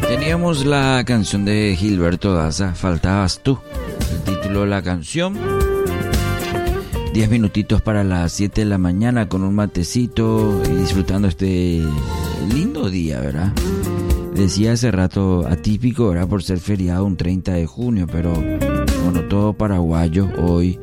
Teníamos la canción de Gilberto Daza, Faltabas tú, el título de la canción. 10 minutitos para las 7 de la mañana con un matecito y disfrutando este lindo día, ¿verdad? Decía hace rato atípico, ¿verdad? Por ser feriado un 30 de junio, pero bueno, todo paraguayo hoy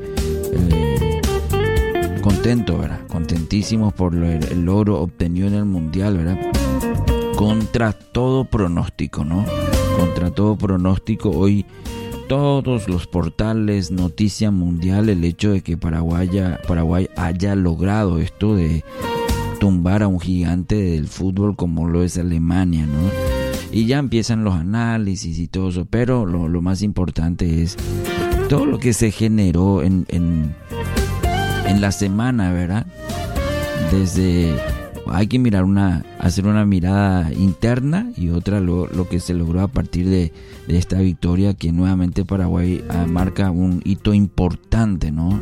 contento, ¿verdad? Contentísimos por el logro obtenido en el Mundial, ¿verdad? Contra todo pronóstico, ¿no? Contra todo pronóstico, hoy todos los portales, noticia mundial, el hecho de que Paraguay haya logrado esto de tumbar a un gigante del fútbol como lo es Alemania, ¿no? Y ya empiezan los análisis y todo eso, pero lo más importante es todo lo que se generó en la semana, ¿verdad? Hay que hacer una mirada interna y otra lo que se logró a partir de esta victoria, que nuevamente Paraguay marca un hito importante, ¿no?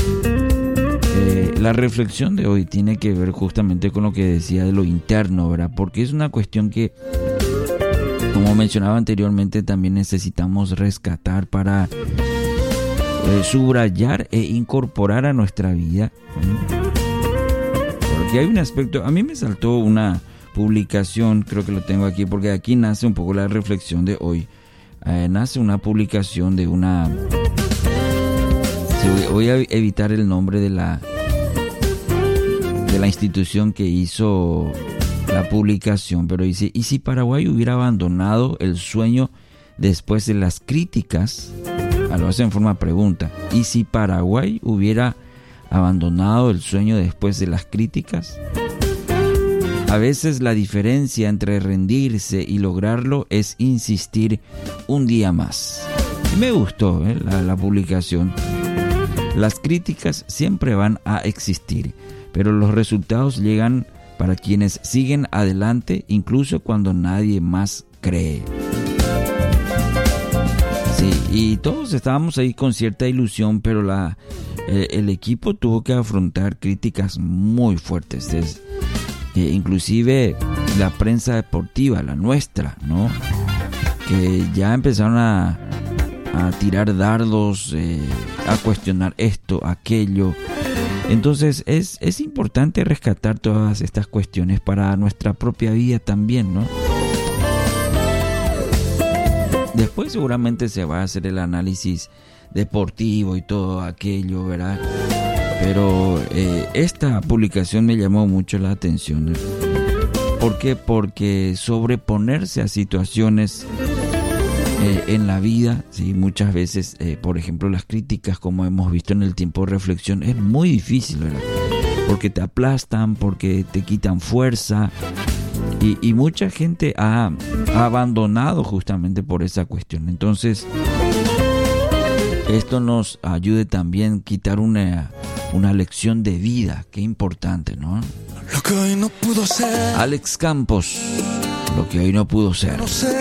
La reflexión de hoy tiene que ver justamente con lo que decía de lo interno, ¿verdad? Porque es una cuestión que, como mencionaba anteriormente, también necesitamos rescatar para subrayar e incorporar a nuestra vida. Porque hay un aspecto, a mí me saltó una publicación, creo que lo tengo aquí, porque aquí nace un poco la reflexión de hoy. Nace una publicación de una... voy a evitar el nombre de la institución que hizo la publicación, pero dice: ¿y si Paraguay hubiera abandonado el sueño después de las críticas? Lo hace en forma de pregunta. ¿Y si Paraguay hubiera abandonado el sueño después de las críticas? A veces la diferencia entre rendirse y lograrlo es insistir un día más. Y me gustó la publicación. Las críticas siempre van a existir, pero los resultados llegan para quienes siguen adelante, incluso cuando nadie más cree. Sí, y todos estábamos ahí con cierta ilusión, pero el equipo tuvo que afrontar críticas muy fuertes. Inclusive la prensa deportiva, la nuestra, ¿no? Que ya empezaron a tirar dardos, a cuestionar esto, aquello. Entonces es importante rescatar todas estas cuestiones para nuestra propia vida también, ¿no? Después seguramente se va a hacer el análisis deportivo y todo aquello, ¿verdad? Pero esta publicación me llamó mucho la atención. ¿Por qué? Porque sobreponerse a situaciones en la vida, ¿sí? Muchas veces, por ejemplo, las críticas, como hemos visto en el tiempo de reflexión, es muy difícil, ¿verdad? Porque te aplastan, porque te quitan fuerza. Y mucha gente ha abandonado justamente por esa cuestión. Entonces, esto nos ayude también a quitar una lección de vida. Qué importante, ¿no? Lo que hoy no pudo ser. Alex Campos, lo que hoy no pudo ser.